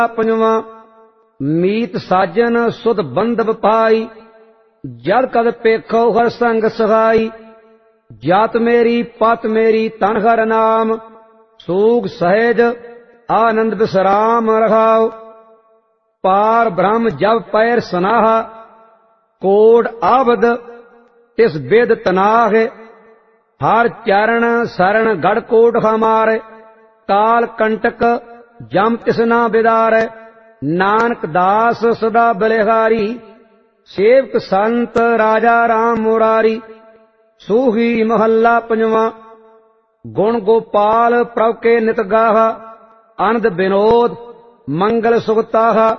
पंजवा। मीत साजन सुध बंधव पाई, जद कद पेखो हर संग सहाई। जात मेरी पत मेरी तन हर नाम, सूग सहज आनंद विश्राम रहाओ। पार ब्रह्म जब पैर सनाहा, कोड आबद तिस वेद तनाह। हर चरण शरण गढ़ कोट हमारे, काल कंटक जम तिसना बिदार। नानक दास सदा बलिहारी, सेवक संत राजा राम मुरारी। सूही महला पंजवा। गुण गोपाल प्रभ के नित गाहा, आनंद विनोद मंगल सुगताहा।